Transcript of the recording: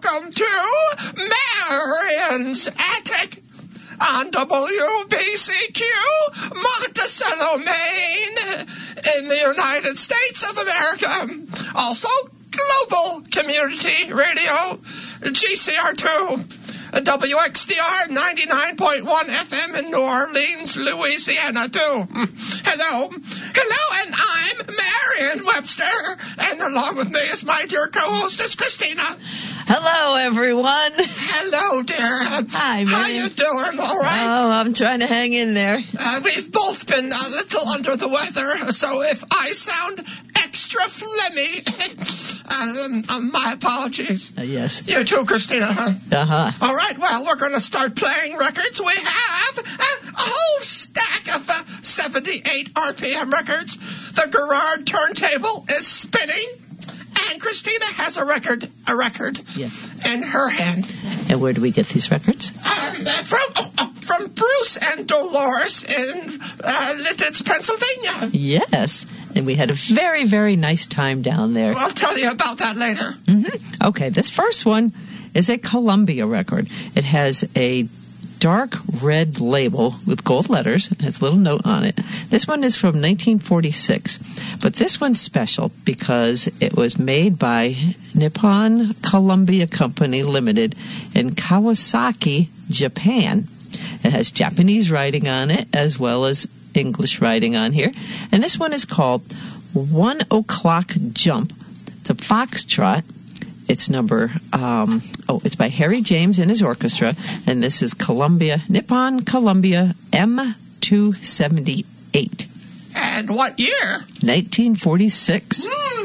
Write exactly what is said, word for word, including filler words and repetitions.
welcome to Marion's Attic on W B C Q, Monticello, Maine, in the United States of America. Also, Global Community Radio, G C R two, W X D R ninety-nine point one F M in New Orleans, Louisiana, too. Hello. Hello, and I'm Marion Webster, and along with me is my dear co-hostess, Christina. Hello, everyone. Hello, dear. Hi, Marion. How you doing? All right? Oh, I'm trying to hang in there. Uh, we've both been a little under the weather, so if I sound extra phlegmy, um, um, my apologies. Uh, yes. You too, Christina, huh? Uh-huh. All right, well, we're going to start playing records. We have a, a whole stack of uh, seventy-eight R P M records. The Garrard turntable is spinning, and Christina has a record, a record yes. in her hand. And where do we get these records? Um, from oh, oh, from Bruce and Dolores in uh, Lititz, Pennsylvania. Yes. And we had a very, very nice time down there. I'll tell you about that later. Mm-hmm. Okay, this first one is a Columbia record. It has a dark red label with gold letters. It has a little note on it. This one is from nineteen forty-six. But this one's special because it was made by Nippon Columbia Company Limited in Kawasaki, Japan. It has Japanese writing on it as well as English writing on here. And this one is called One O'Clock Jump. It's a foxtrot. It's number, um, oh, it's by Harry James and his orchestra. And this is Columbia, Nippon Columbia M two seventy-eight. And what year? nineteen forty-six. Hmm.